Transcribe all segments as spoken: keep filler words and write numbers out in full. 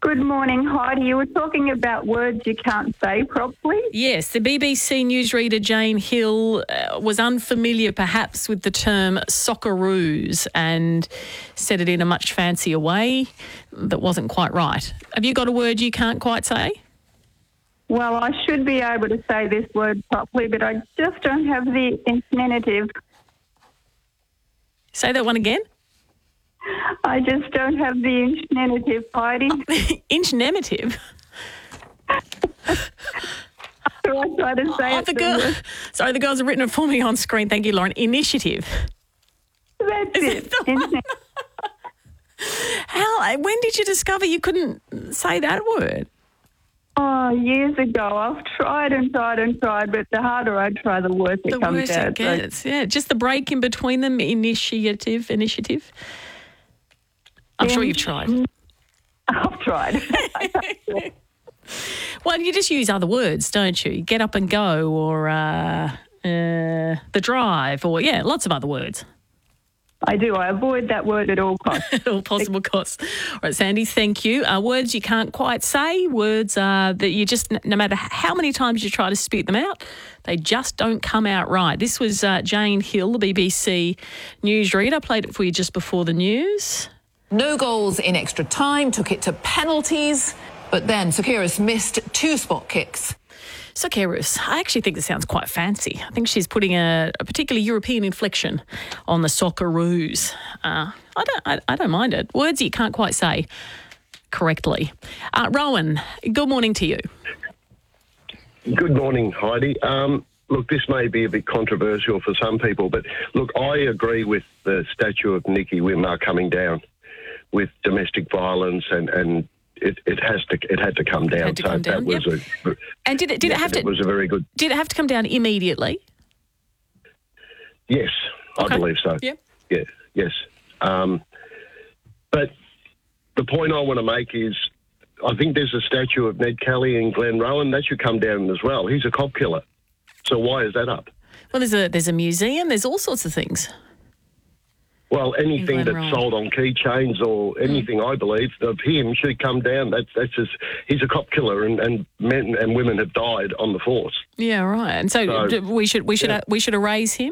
Good morning, Heidi. You were talking about words you can't say properly. Yes, the B B C newsreader Jane Hill uh, was unfamiliar perhaps with the term Socceroos and said it in a much fancier way that wasn't quite right. Have you got a word you can't quite say? Well, I should be able to say this word properly, but I just don't have the infinitive. Say that one again. I just don't have the infinitive, Heidi. Infinitive? So I try to say Oh, it. the girl, sorry, the girls have written it for me on screen. Thank you, Lauren. Initiative. That's it. Infinitive. How? When did you discover you couldn't say that word? Oh, years ago. I've tried and tried and tried, but the harder I try, the worse it The comes worse out. it gets. Yeah, just the break in between them. Initiative. Initiative. I'm sure you've tried. I've tried. Well, you just use other words, don't you? Get up and go, or uh, uh, the drive, or yeah, lots of other words. I do. I avoid that word at all costs. At all possible costs. All right, Sandy, thank you. Uh, words you can't quite say, words uh, that you just, no matter how many times you try to spit them out, they just don't come out right. This was uh, Jane Hill, the B B C newsreader. Played it for you just before the news. No goals in extra time, took it to penalties, but then Socceroos missed two spot kicks. Socceroos, I actually think this sounds quite fancy. I think she's putting a, a particularly European inflection on the Socceroos. Uh, I don't, I, I don't mind it. Words you can't quite say correctly. Uh, Rowan, good morning to you. Good morning, Heidi. Um, look, this may be a bit controversial for some people, but look, I agree with the statue of Nicky Winmar coming down with domestic violence, and, and it, it has to it had to come down. Had to come so down, that was yep. a And did it did yeah, it have to it was a very good. Did it have to come down immediately? Yes, Okay. I believe so. Yep. Yeah, yes. Um, but the point I want to make is, I think there's a statue of Ned Kelly in Glenrowan that should come down as well. He's a cop killer. So why is that up? Well, there's a there's a museum. There's all sorts of things. Well, anything In that's Glenrowan. sold on keychains or anything, I believe, of him should come down. That's that's just, he's a cop killer, and, and men and women have died on the force. Yeah, right. And so, So, d- we should we should yeah. uh, we should erase him.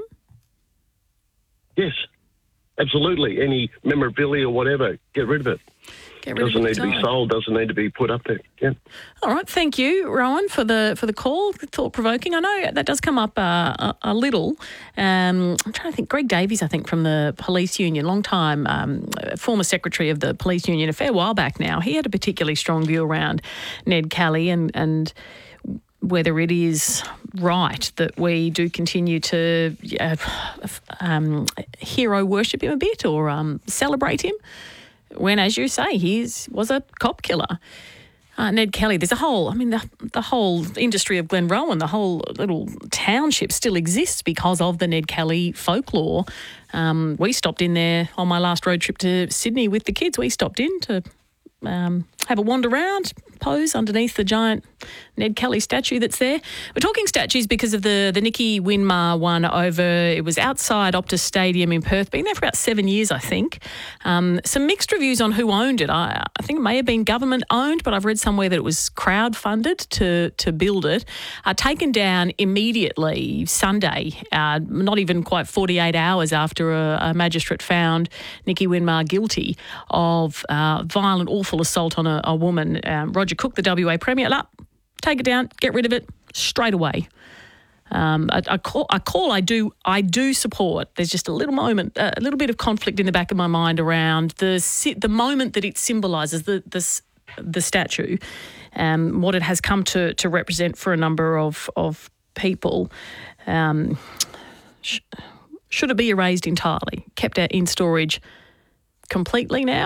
Yes, absolutely. Any memorabilia or whatever, get rid of it. Get rid Doesn't of it need to be entirely. sold. Doesn't need to be put up there. Yeah. All right, thank you, Rowan, for the for the call. Thought provoking. I know that does come up uh, a, a little. Um, I'm trying to think. Greg Davies, I think, from the police union, long time um, former secretary of the police union, a fair while back now. He had a particularly strong view around Ned Kelly and and whether it is right that we do continue to uh, um, hero worship him a bit or um, celebrate him, when, as you say, he was a cop killer. Uh, Ned Kelly, there's a whole, I mean, the, the whole industry of Glenrowan, the whole little township still exists because of the Ned Kelly folklore. Um, we stopped in there on my last road trip to Sydney with the kids. We stopped in to um, have a wander around, pose underneath the giant Ned Kelly statue that's there. We're talking statues because of the, the Nicky Winmar one over, it was outside Optus Stadium in Perth, been there for about seven years, I think. Um, some mixed reviews on who owned it. I, I think it may have been government owned, but I've read somewhere that it was crowd-funded to, to build it. Uh, taken down immediately Sunday, uh, not even quite forty-eight hours after a, a magistrate found Nicky Winmar guilty of uh, violent, awful assault on a, a woman. Um, Roger Cook, the W A Premier, up, take it down, get rid of it straight away. Um, a, a, call, a call I do I do support. There's just a little moment, a little bit of conflict in the back of my mind around the the moment that it symbolises, the the, the statue, um, what it has come to to represent for a number of of people. Um, sh- should it be erased entirely, kept out in storage completely now?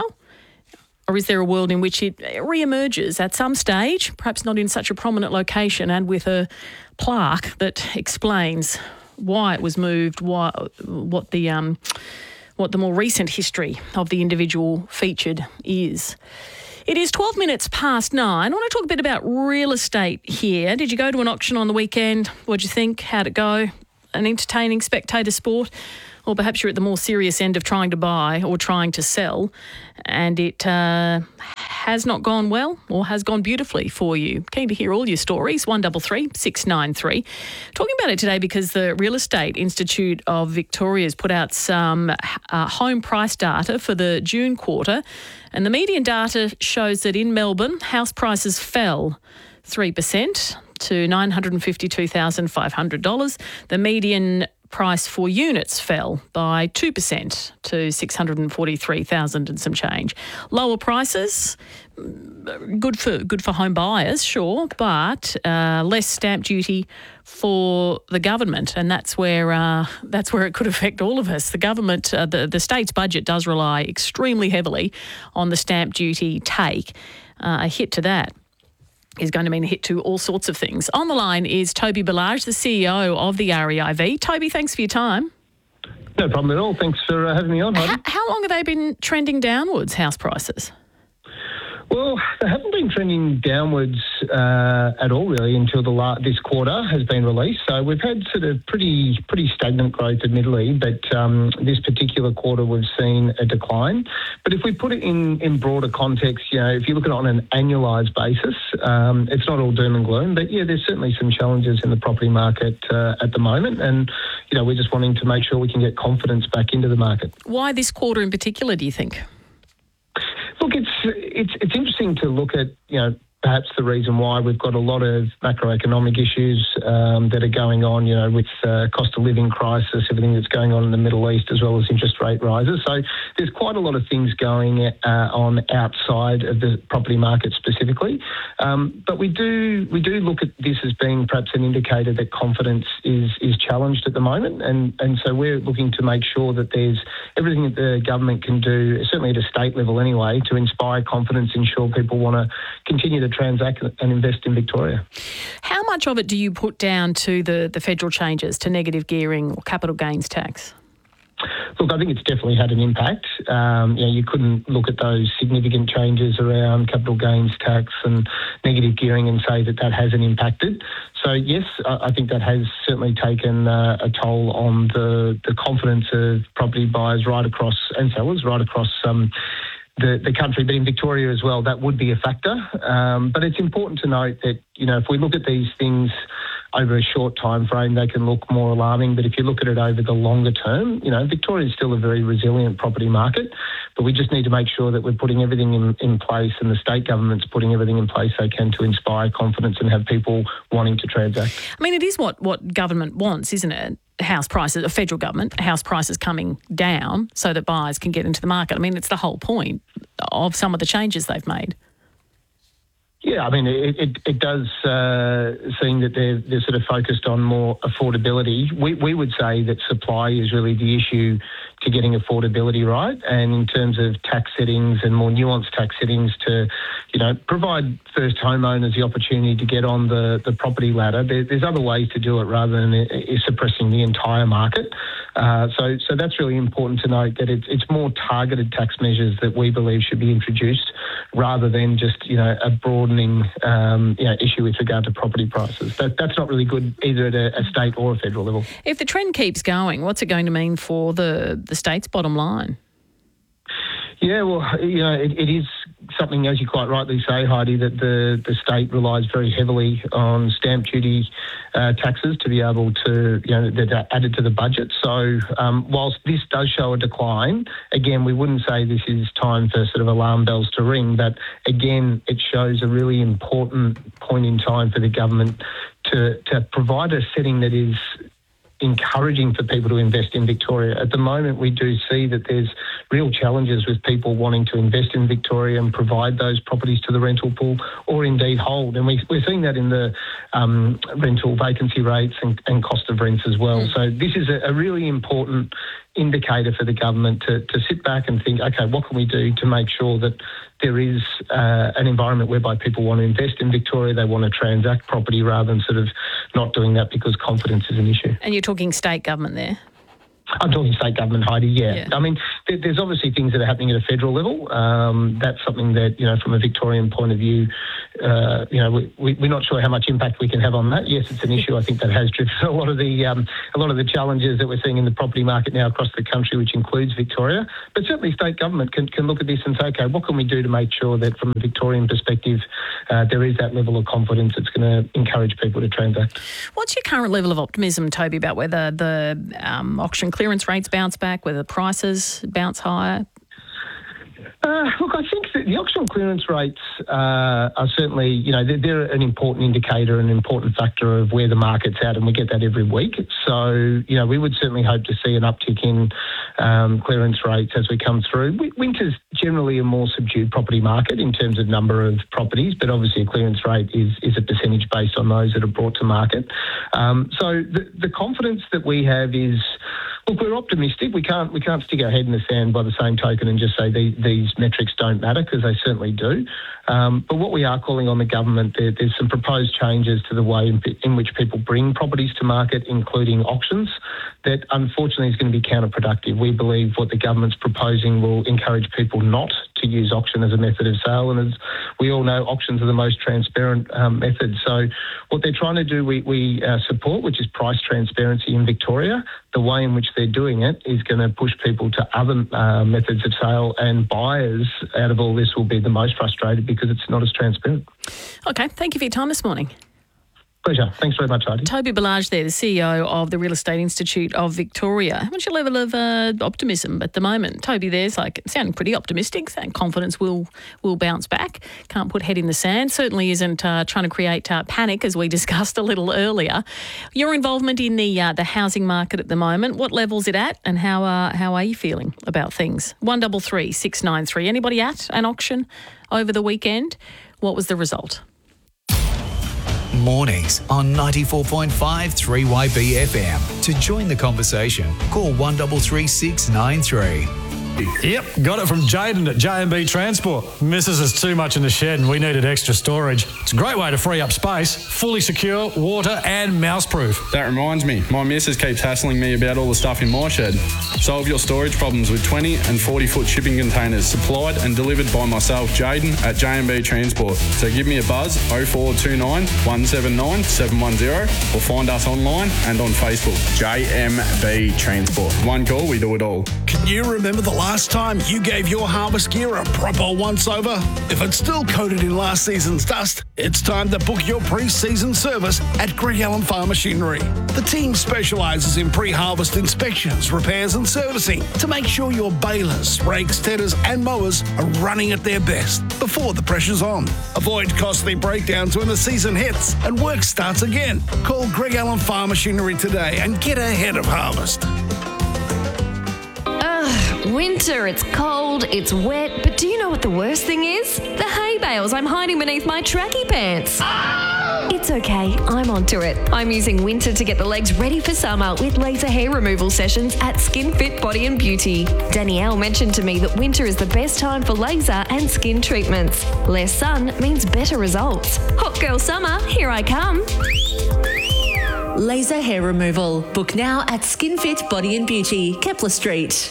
Or is there a world in which it re-emerges at some stage, perhaps not in such a prominent location, and with a plaque that explains why it was moved, why, what the um, what the more recent history of the individual featured is? It is twelve minutes past nine. I want to talk a bit about real estate here. Did you go to an auction on the weekend? What'd you think? How'd it go? An entertaining spectator sport? Or perhaps you're at the more serious end of trying to buy or trying to sell, and it uh, has not gone well or has gone beautifully for you. Keen to hear all your stories. one double three six nine three. Talking about it today because the Real Estate Institute of Victoria has put out some uh, home price data for the June quarter, and the median data shows that in Melbourne, house prices fell three percent to nine hundred fifty-two thousand five hundred dollars. The median price for units fell by two percent to six hundred forty-three thousand and some change. Lower prices, good for good for home buyers, sure, but uh, less stamp duty for the government, and that's where uh, that's where it could affect all of us. The government, uh, the the state's budget does rely extremely heavily on the stamp duty take. Uh, a hit to that is going to mean a hit to all sorts of things. On the line is Toby Ballage, the C E O of the R E I V. Toby, thanks for your time. No problem at all. Thanks for uh, having me on, Heidi. How, how long have they been trending downwards, house prices? Well, they haven't been trending downwards uh, at all, really, until the la- this quarter has been released. So we've had sort of pretty pretty stagnant growth, admittedly, but um, this particular quarter we've seen a decline. But if we put it in, in broader context, you know, if you look at it on an annualised basis, um, it's not all doom and gloom. But yeah, there's certainly some challenges in the property market uh, at the moment, and you know, we're just wanting to make sure we can get confidence back into the market. Why this quarter in particular, do you think? Look, it's it's it's interesting to look at, you know, perhaps the reason why we've got a lot of macroeconomic issues um, that are going on, you know, with uh, cost of living crisis, everything that's going on in the Middle East, as well as interest rate rises. So there's quite a lot of things going uh, on outside of the property market specifically. Um, but we do we do look at this as being perhaps an indicator that confidence is is challenged at the moment, and and so we're looking to make sure that there's everything that the government can do, certainly at a state level anyway, to inspire confidence, ensure people want to continue to transact and invest in Victoria. How much of it do you put down to the, the federal changes to negative gearing or capital gains tax? Look, I think it's definitely had an impact. Um, you know, you couldn't look at those significant changes around capital gains tax and negative gearing and say that that hasn't impacted. So yes, I think that has certainly taken uh, a toll on the, the confidence of property buyers right across, and sellers right across um, The, the country, but in Victoria as well, that would be a factor. Um, but it's important to note that, you know, if we look at these things over a short time frame, they can look more alarming. But if you look at it over the longer term, you know, Victoria is still a very resilient property market, but we just need to make sure that we're putting everything in, in place, and the state government's putting everything in place they can to inspire confidence and have people wanting to transact. I mean, it is what, what government wants, isn't it? House prices, a federal government, house prices coming down so that buyers can get into the market. I mean, it's the whole point of some of the changes they've made. Yeah, I mean, it, it, it does uh, seem that they're, they're sort of focused on more affordability. We, we would say that supply is really the issue to getting affordability right, and in terms of tax settings and more nuanced tax settings to, you know, provide first homeowners the opportunity to get on the, the property ladder. There, there's other ways to do it rather than it, it suppressing the entire market. Uh, so, so that's really important to note, that it's, it's more targeted tax measures that we believe should be introduced rather than just, you know, a broadening um, you know, issue with regard to property prices. That, that's not really good either at a, a state or a federal level. If the trend keeps going, what's it going to mean for the, the state's bottom line? Yeah, well, you know, it, it is something, as you quite rightly say, Heidi, that the, the state relies very heavily on stamp duty uh, taxes to be able to, you know, they're added to the budget. So um, whilst this does show a decline, again, we wouldn't say this is time for sort of alarm bells to ring, but again, it shows a really important point in time for the government to, to provide a setting that is encouraging for people to invest in Victoria. At the moment, we do see that there's real challenges with people wanting to invest in Victoria and provide those properties to the rental pool, or indeed hold. And we, we're seeing that in the um, rental vacancy rates and, and cost of rents as well. Mm. So this is a, a really important indicator for the government to, to sit back and think, okay, what can we do to make sure that there is uh, an environment whereby people want to invest in Victoria, they want to transact property rather than sort of not doing that because confidence is an issue. And you're talking state government there? I'm talking state government, Heidi, yeah. yeah. I mean, there, there's obviously things that are happening at a federal level. Um, that's something that, you know, from a Victorian point of view, uh, you know, we, we, we're not sure how much impact we can have on that. Yes, it's an issue. I think that has driven a lot of the um, a lot of the challenges that we're seeing in the property market now across the country, which includes Victoria. But certainly, state government can, can look at this and say, okay, what can we do to make sure that, from a Victorian perspective, uh, there is that level of confidence that's going to encourage people to transact. What's your current level of optimism, Toby, about whether the um, auction clearance rates bounce back, whether prices bounce higher? Uh, look, I think that the auction clearance rates uh, are certainly, you know, they're, they're an important indicator, an important factor of where the market's at, and we get that every week. So, you know, we would certainly hope to see an uptick in um, clearance rates as we come through. Winter's generally a more subdued property market in terms of number of properties, but obviously a clearance rate is, is a percentage based on those that are brought to market. Um, so the, the confidence that we have is, look, we're optimistic. We can't we can't stick our head in the sand by the same token and just say these, these metrics don't matter, because they certainly do. Um, but what we are calling on the government, there, there's some proposed changes to the way in, in which people bring properties to market, including auctions, that unfortunately is going to be counterproductive. We believe what the government's proposing will encourage people not to use auction as a method of sale. And as we all know, auctions are the most transparent um, method. So what they're trying to do, we, we uh, support, which is price transparency in Victoria. The way in which they're doing it is going to push people to other uh, methods of sale, and buyers out of all this will be the most frustrated because it's not as transparent. Okay, thank you for your time this morning. Pleasure. Thanks very much, Heidi. Toby Ballage there, the C E O of the Real Estate Institute of Victoria. What's your level of uh, optimism at the moment? Toby there's like sounding pretty optimistic, saying confidence will will bounce back. Can't put head in the sand. Certainly isn't uh, trying to create uh, panic, as we discussed a little earlier. Your involvement in the uh, the housing market at the moment, what level's it at, and how uh, how are you feeling about things? One double three six nine three. Anybody at an auction over the weekend? What was the result? Mornings on ninety-four point five three Y B F M. To join the conversation, call one three three six nine three. Yep, got it from Jaden at J M B Transport. Missus is too much in the shed and we needed extra storage. It's a great way to free up space, fully secure, water and mouse-proof. That reminds me, my missus keeps hassling me about all the stuff in my shed. Solve your storage problems with twenty and forty foot shipping containers supplied and delivered by myself, Jaden, at J M B Transport. So give me a buzz, oh four two nine, one seven nine, seven one zero, or find us online and on Facebook, J M B Transport. One call, we do it all. Can you remember the last time you gave your harvest gear a proper once-over? If it's still coated in last season's dust, it's time to book your pre-season service at Greg Allen Farm Machinery. The team specialises in pre-harvest inspections, repairs and servicing to make sure your balers, rakes, tedders and mowers are running at their best before the pressure's on. Avoid costly breakdowns when the season hits and work starts again. Call Greg Allen Farm Machinery today and get ahead of harvest. Winter, it's cold, it's wet, but do you know what the worst thing is? The hay bales I'm hiding beneath my tracky pants. It's okay, I'm onto it. I'm using winter to get the legs ready for summer with laser hair removal sessions at Skin Fit Body and Beauty. Danielle mentioned to me that winter is the best time for laser and skin treatments. Less sun means better results. Hot girl summer, here I come. Laser hair removal. Book now at Skin Fit Body and Beauty, Kepler Street.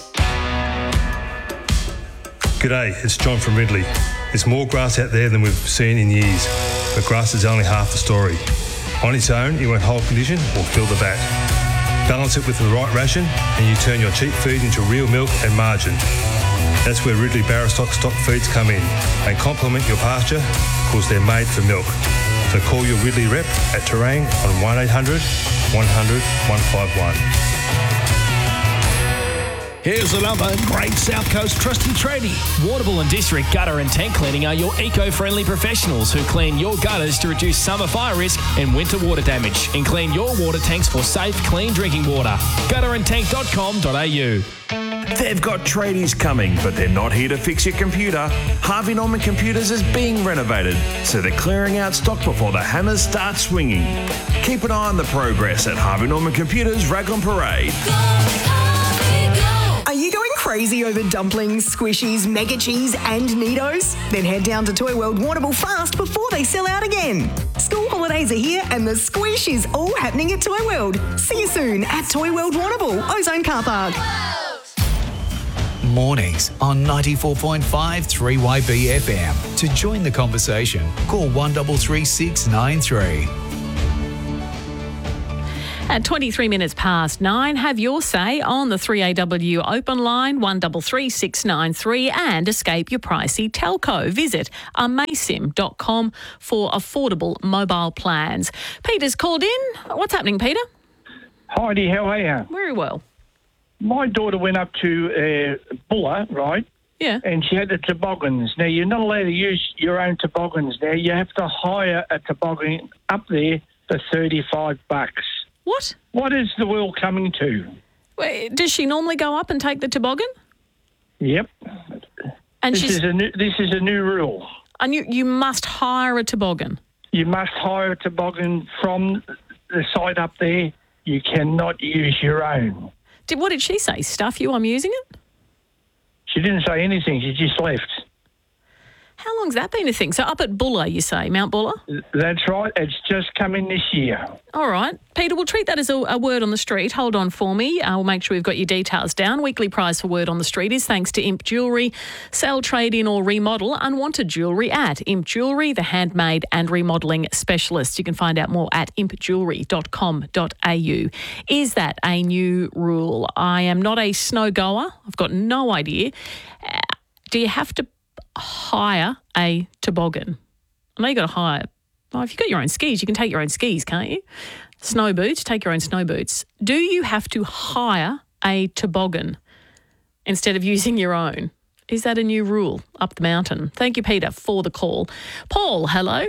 G'day, it's John from Ridley. There's more grass out there than we've seen in years, but grass is only half the story. On its own, it won't hold condition or fill the vat. Balance it with the right ration and you turn your cheap feed into real milk and margin. That's where Ridley Barrostock stock feeds come in and complement your pasture because they're made for milk. So call your Ridley rep at Terang on one eight hundred, one hundred, one five one. Here's another great South Coast trusty tradie. Warrnambool and District Gutter and Tank Cleaning are your eco-friendly professionals who clean your gutters to reduce summer fire risk and winter water damage, and clean your water tanks for safe, clean drinking water. gutter and tank dot com dot a u. They've got tradies coming, but they're not here to fix your computer. Harvey Norman Computers is being renovated, so they're clearing out stock before the hammers start swinging. Keep an eye on the progress at Harvey Norman Computers Raglan Parade. Are you going crazy over dumplings, squishies, mega cheese and Neatos? Then head down to Toy World Warrnambool fast before they sell out again. School holidays are here and the squish is all happening at Toy World. See you soon at Toy World Warrnambool, Ozone Car Park. mornings on ninety-four point five three Y B F M. To join the conversation, call one three three six nine three. At twenty-three minutes past nine, have your say on the three A W open line one three three six nine three and escape your pricey telco. Visit amasim dot com for affordable mobile plans. Peter's called in. What's happening, Peter? Heidi, how are you? Very well. My daughter went up to uh, Bulla, right? Yeah. And she had the toboggans. Now, you're not allowed to use your own toboggans now. You have to hire a toboggan up there for thirty-five bucks. What? What is the world coming to? Wait, does she normally go up and take the toboggan? Yep. And this she's, is a new, this is a new rule. And you, you must hire a toboggan? You must hire a toboggan from the site up there. You cannot use your own. Did, what did she say? Stuff you, I'm using it? She didn't say anything. She just left. How long's that been a thing? So up at Bulla, you say, Mount Bulla? That's right. It's just come in this year. All right. Peter, we'll treat that as a, a word on the street. Hold on for me. Uh, we'll make sure we've got your details down. Weekly prize for word on the street is thanks to Imp Jewellery. Sell, trade in or remodel unwanted jewellery at Imp Jewellery, the handmade and remodelling specialist. You can find out more at imp jewellery dot com dot a u. Is that a new rule? I am not a snow goer. I've got no idea. Uh, do you have to hire a toboggan? I know you got to hire. Well, if you've got your own skis, you can take your own skis, can't you? Snow boots, take your own snow boots. Do you have to hire a toboggan instead of using your own? Is that a new rule up the mountain? Thank you, Peter, for the call. Paul, hello.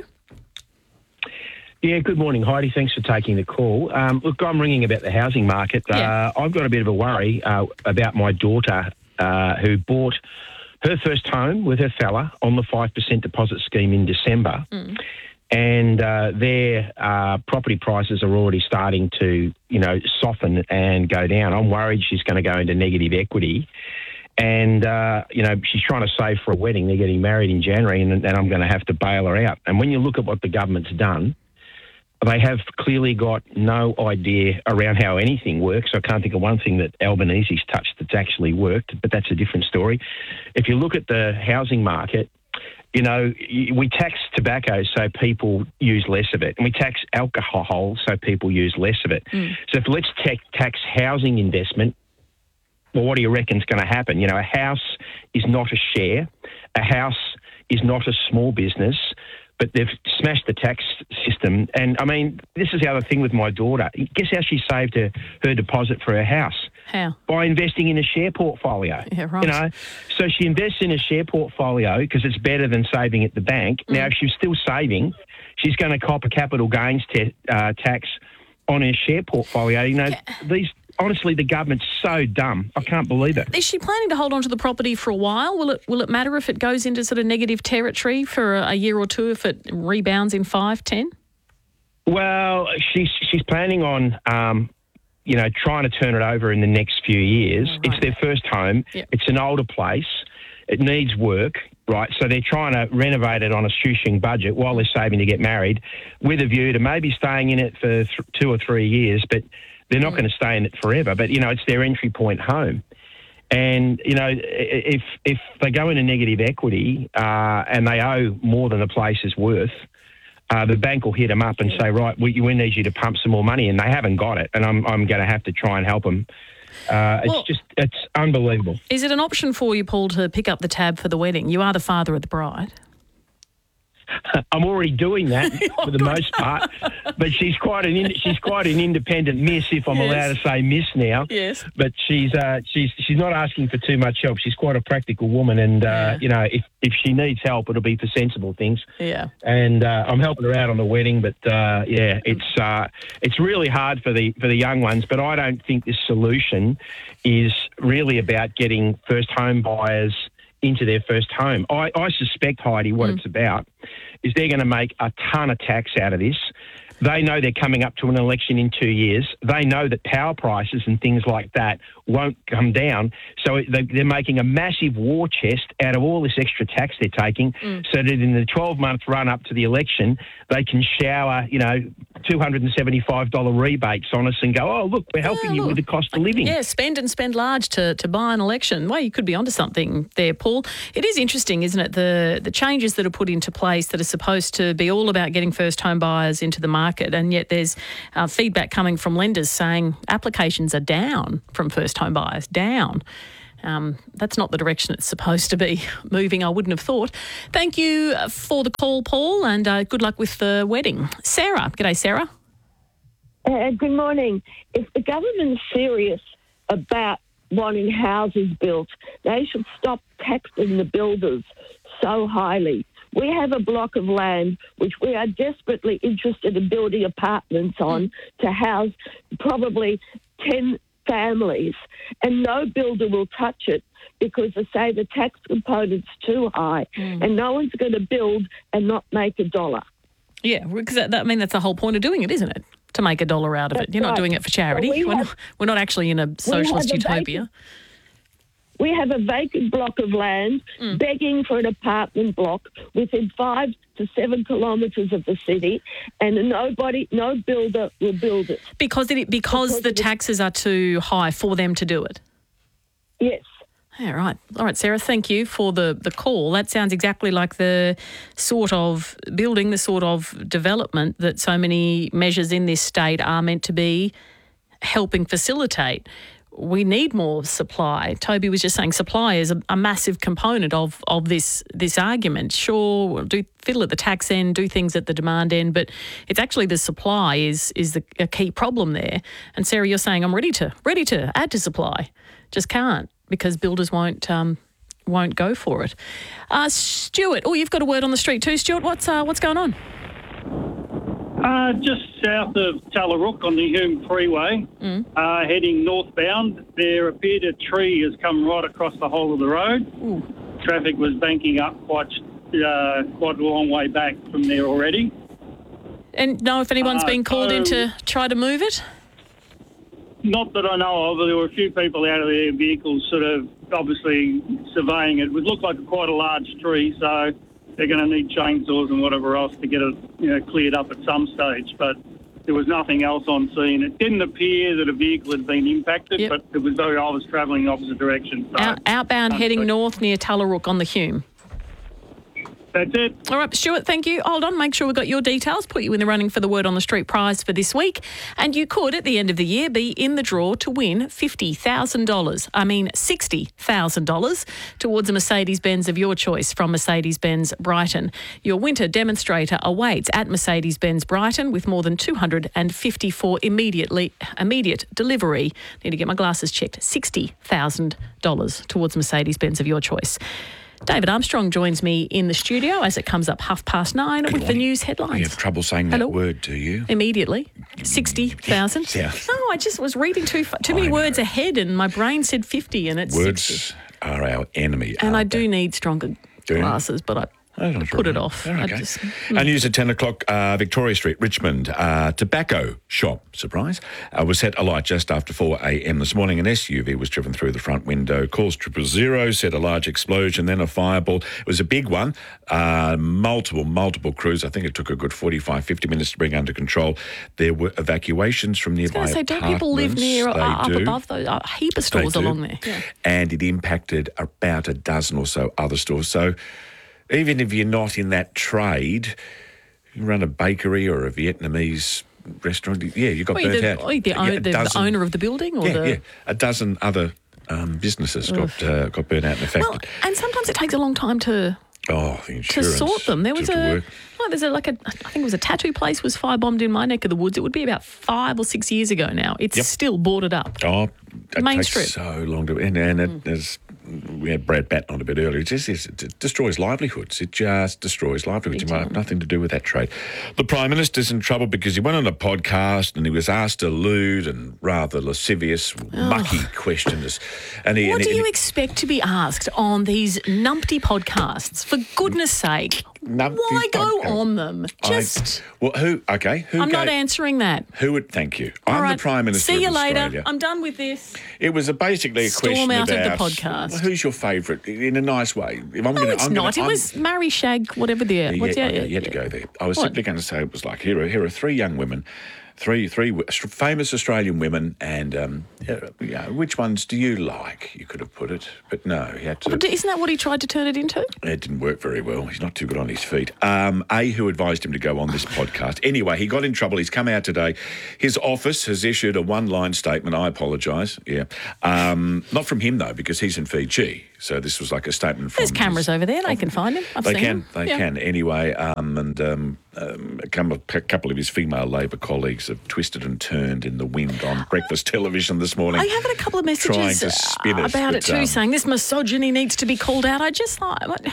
Yeah, good morning, Heidi. Thanks for taking the call. Um, look, I'm ringing about the housing market. Yeah. Uh, I've got a bit of a worry uh, about my daughter uh, who bought her first home with her fella on the five percent deposit scheme in December. Mm. And uh, their uh, property prices are already starting to, you know, soften and go down. I'm worried she's going to go into negative equity. And, uh, you know, she's trying to save for a wedding. They're getting married in January and then I'm going to have to bail her out. And when you look at what the government's done, they have clearly got no idea around how anything works. I can't think of one thing that Albanese's touched that's actually worked, but that's a different story. If you look at the housing market, you know, we tax tobacco so people use less of it, and we tax alcohol so people use less of it. Mm. So if let's tax, tax housing investment, well, what do you reckon is going to happen? You know, a house is not a share. A house is not a small business. But they've smashed the tax system. And, I mean, this is the other thing with my daughter. Guess how she saved her, her deposit for her house? How? By investing in a share portfolio. Yeah, right. You know, so she invests in a share portfolio because it's better than saving at the bank. Mm. Now, if she's still saving, she's going to cop a capital gains te- uh, tax on her share portfolio. You know, yeah. these... Honestly, the government's so dumb. I can't believe it. Is she planning to hold on to the property for a while? Will it will it matter if it goes into sort of negative territory for a, a year or two if it rebounds in five, ten? Well, she's she's planning on, um, you know, trying to turn it over in the next few years. Right. It's their first home. Yep. It's an older place. It needs work, right? So they're trying to renovate it on a shoestring budget while they're saving to get married with a view to maybe staying in it for th- two or three years, but they're not mm. going to stay in it forever, but, you know, it's their entry point home. And, you know, if if they go into negative equity uh, and they owe more than the place is worth, uh, the bank will hit them up and say, right, we, we need you to pump some more money, and they haven't got it, and I'm I'm going to have to try and help them. Uh, it's well, just, it's unbelievable. Is it an option for you, Paul, to pick up the tab for the wedding? You are the father of the bride. I'm already doing that for the most part, but she's quite an in, she's quite an independent miss, if I'm yes. allowed to say miss now. Yes. But she's uh, she's she's not asking for too much help. She's quite a practical woman, and uh, yeah. you know, if if she needs help, it'll be for sensible things. Yeah. And uh, I'm helping her out on the wedding, but uh, yeah, it's uh, it's really hard for the for the young ones. But I don't think this solution is really about getting first home buyers into their first home. I, I suspect, Heidi, what mm. it's about is they're going to make a ton of tax out of this. They know they're coming up to an election in two years. They know that power prices and things like that won't come down. So they're making a massive war chest out of all this extra tax they're taking mm. so that in the twelve-month run up to the election, they can shower, you know, two hundred seventy-five dollars rebates on us and go, oh, look, we're helping you with the cost of living. Yeah, spend and spend large to, to buy an election. Well, you could be onto something there, Paul. It is interesting, isn't it, the the changes that are put into place that are supposed to be all about getting first home buyers into the market, and yet there's uh, feedback coming from lenders saying applications are down from first home buyers, down. Um, that's not the direction it's supposed to be moving, I wouldn't have thought. Thank you for the call, Paul, and uh, good luck with the wedding. Sarah. G'day, Sarah. Uh, good morning. If the government's serious about wanting houses built, they should stop taxing the builders so highly. We have a block of land which we are desperately interested in building apartments on to house probably ten families, and no builder will touch it because they say the tax component's too high, mm. and no one's going to build and not make a dollar. Yeah, because that, that, I mean, that's the whole point of doing it, isn't it? To make a dollar out of That's it. You're not right. doing it for charity. Well, we we're, have, not, we're not actually in a socialist a utopia. Vacant, we have a vacant block of land mm. begging for an apartment block within five to seven kilometres of the city, and nobody, no builder will build it. Because, it, because, because the taxes are too high for them to do it? Yes. Yeah, right. All right, Sarah, thank you for the, the call. That sounds exactly like the sort of building, the sort of development that so many measures in this state are meant to be helping facilitate. We need more supply. Toby was just saying supply is a, a massive component of, of this this argument. Sure, we'll do fiddle at the tax end, do things at the demand end, but it's actually the supply is is the a key problem there. And Sarah, you're saying I'm ready to ready to add to supply, just can't because builders won't um, won't go for it. Uh, Stuart, oh, you've got a word on the street too, Stuart. What's uh, what's going on? Uh, just south of Tallarook on the Hume Freeway, mm. uh, heading northbound, there appeared a tree has come right across the whole of the road. Ooh. Traffic was banking up quite uh, quite a long way back from there already. And know if anyone's uh, been called so, in to try to move it? Not that I know of, but there were a few people out of their vehicles sort of obviously surveying it. It would look like quite a large tree, so they're going to need chainsaws and whatever else to get it, you know, cleared up at some stage. But there was nothing else on scene. It didn't appear that a vehicle had been impacted, yep. but it was though I was travelling the opposite direction. So, Out, outbound um, heading so, north near Tallarook on the Hume. That's it. All right, Stuart, thank you. Hold on, make sure we've got your details, put you in the running for the Word on the Street prize for this week. And you could, at the end of the year, be in the draw to win fifty thousand dollars. I mean, sixty thousand dollars towards a Mercedes-Benz of your choice from Mercedes-Benz Brighton. Your winter demonstrator awaits at Mercedes-Benz Brighton with more than two hundred fifty-four immediately immediate delivery. Need to get my glasses checked. sixty thousand dollars towards Mercedes-Benz of your choice. David Armstrong joins me in the studio as it comes up half past nine Good with morning. The news headlines. You have trouble saying Hello? that word, do you? Immediately. sixty thousand. Yeah. No, I just was reading too too many words ahead and my brain said fifty and it's Words sixty. Are our enemy. And I do they? need stronger do glasses, but I Oh, put right. it off. Okay. I just, mm. Our news at ten o'clock, uh, Victoria Street, Richmond. Uh, tobacco shop, surprise, uh, was set alight just after four a.m. this morning. An S U V was driven through the front window. Calls triple zero, said a large explosion, then a fireball. It was a big one. Uh, multiple, multiple crews. I think it took a good forty-five, fifty minutes to bring under control. There were evacuations from nearby I was going to say, don't people live near or up do. above those? A heap of stores along there. Yeah. And it impacted about a dozen or so other stores. So even if you're not in that trade, you run a bakery or a Vietnamese restaurant, yeah, you got well, burnt the, out. Oh, the, yeah, the, the owner of the building? Or yeah, the... yeah, a dozen other um, businesses got uh, got burnt out and affected. Well, and sometimes it takes a long time to oh, the insurance to sort them. There was a, oh, there's a like a, I think it was a tattoo place was firebombed in my neck of the woods. It would be about five or six years ago now. It's yep. still boarded up. Oh, it Main takes Strip. so long to, and, and it, mm. we had Brad Batten on a bit earlier. It just it destroys livelihoods. It just destroys livelihoods. It might have nothing to do with that trade. The Prime Minister's in trouble because he went on a podcast and he was asked a lewd and rather lascivious, oh. mucky questions. And he, what and do he, you expect to be asked on these numpty podcasts? For goodness sake, none of Why his go podcasts. on them? Just. I, well, who? Okay, who? I'm go, not answering that. Who would? Thank you. All I'm right. the Prime Minister See you of later. Australia. I'm done with this. It was a basically a Storm question out of the about podcast. who's your favourite in a nice way. If I'm No, gonna, it's I'm not. Gonna, it I'm, was marry, shag, whatever the. Yeah, what's yeah, the- yeah, you had to go there. I was What? simply going to say it was like here are here are three young women, three three w- famous Australian women, and um, yeah, you know, which ones do you like? You could have put it, but no, he had to. But isn't that what he tried to turn it into? It didn't work very well. He's not too good on his feet. Um, A, who advised him to go on this podcast. Anyway, he got in trouble. He's come out today. His office has issued a one-line statement. I apologise. Yeah. Um, not from him, though, because he's in Fiji. So this was like a statement from There's cameras over there. They can find him. I've they seen can, him. they Yeah. can. Anyway, um, and um, um, a couple of- a couple of his female Labor colleagues have twisted and turned in the wind on breakfast television this morning. I have had a couple of trying messages to spin uh, it, about but, it too, um, saying this misogyny needs to be called out. I just thought, what-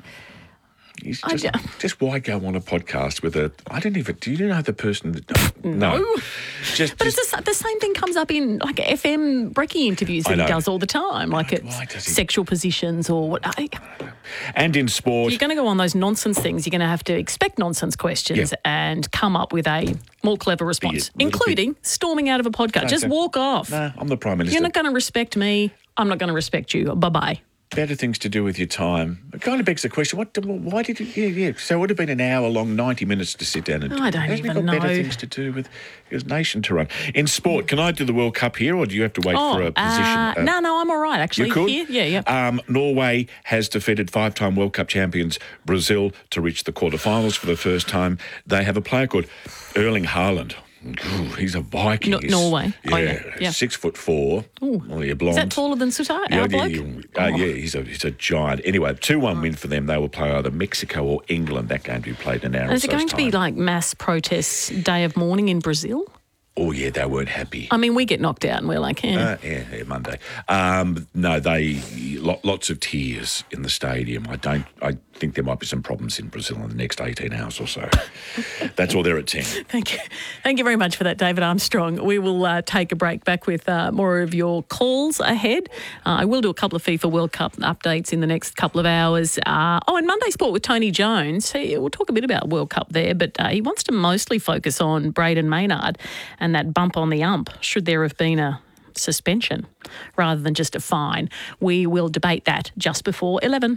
He's I just, ju- just why go on a podcast with a? I don't even. Do you know the person? That, no, No. Just, but it's the, s- the same thing comes up in like F M Brecky interviews I that he know. does all the time, like it's sexual positions or what. I, and in sport, you're going to go on those nonsense things. You're going to have to expect nonsense questions Yeah. and come up with a more clever response, little including storming out of a podcast. No, Just so- walk off. No, I'm the Prime Minister. You're not going to respect me. I'm not going to respect you. Bye bye. Better things to do with your time. It kind of begs the question: What? Why did you? Yeah, yeah. So it would have been an hour long, ninety minutes to sit down and. I don't Hasn't even it got better know. things to do with his nation to run. In sport, can I do the World Cup here, or do you have to wait oh, for a position? uh, no, no, I'm all right actually. You could? Here, yeah, yeah. Um, Norway has defeated five-time World Cup champions Brazil to reach the quarterfinals for the first time. They have a player called Erling Haaland. Ooh, he's a Viking. No- He's- Norway. Yeah, Oh, yeah, yeah. six foot four. Ooh. Well, yeah, Is blonde. that taller than Sutai, Yeah, our yeah, bloke? yeah, uh, yeah, he's a he's a giant. Anyway, two one win for them. They will play either Mexico or England. That game to be played in an hour. And is or it so's going to be time. like mass protests day of mourning in Brazil? Oh yeah, they weren't happy. I mean, we get knocked out and we're like, eh. Uh, yeah, yeah, Monday. Um, no, they lo- lots of tears in the stadium. I don't. I think there might be some problems in Brazil in the next eighteen hours or so. That's all. They're at ten. Thank you. Thank you very much for that, David Armstrong. We will uh, take a break, back with uh, more of your calls ahead. Uh, I will do a couple of FIFA World Cup updates in the next couple of hours. Uh, oh, and Monday Sport with Tony Jones. He, we'll talk a bit about World Cup there, but uh, he wants to mostly focus on Braden Maynard and that bump on the ump, should there have been a suspension rather than just a fine. We will debate that just before eleven.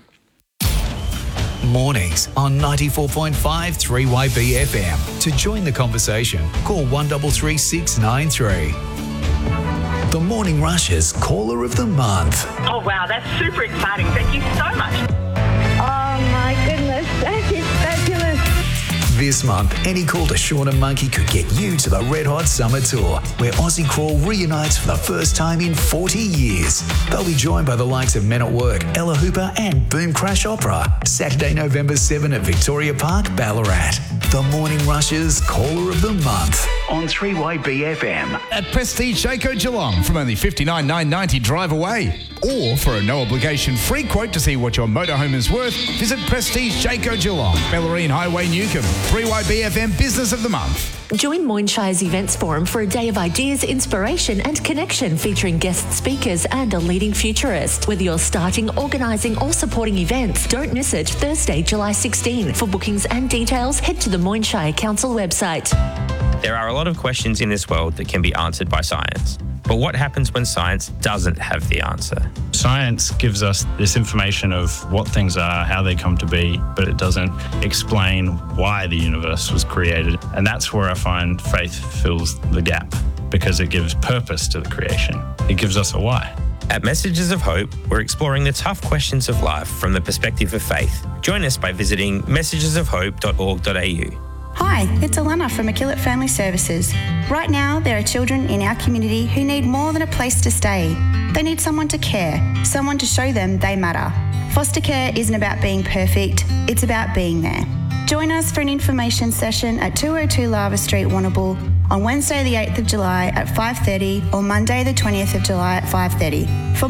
Mornings on ninety-four point five three Y B F M. To join the conversation, call one three three six nine three. The Morning Rush's Caller of the Month. Oh, wow, that's super exciting. Thank you so much. Oh, my goodness. That is fabulous. This month, any call to Shauna Monkey could get you to the Red Hot Summer Tour, where Aussie Crawl reunites for the first time in forty years. They'll be joined by the likes of Men at Work, Ella Hooper and Boom Crash Opera. Saturday, November seventh at Victoria Park, Ballarat. The Morning Rush's Caller of the Month on three Y B F M. At Prestige Jayco Geelong from only fifty-nine thousand nine hundred ninety drive away. Or for a no-obligation free quote to see what your motorhome is worth, visit Prestige Jayco Geelong, Bellarine Highway, Newcomb. three Y B F M Business of the Month. Join Moynshire's Events Forum for a day of ideas, inspiration and connection featuring guest speakers and a leading futurist. Whether you're starting, organising or supporting events, don't miss it Thursday, July sixteenth. For bookings and details, head to the Moynshire Council website. There are a lot of questions in this world that can be answered by science. But what happens when science doesn't have the answer? Science gives us this information of what things are, how they come to be, but it doesn't explain why the universe was created. And that's where I find faith fills the gap, because it gives purpose to the creation. It gives us a why. At Messages of Hope, we're exploring the tough questions of life from the perspective of faith. Join us by visiting messages of hope dot org dot a u. Hi, it's Alana from McKillop Family Services. Right now, there are children in our community who need more than a place to stay. They need someone to care, someone to show them they matter. Foster care isn't about being perfect, it's about being there. Join us for an information session at two oh two Lava Street, Warrnambool on Wednesday the eighth of July at five thirty or Monday the twentieth of July at five thirty. For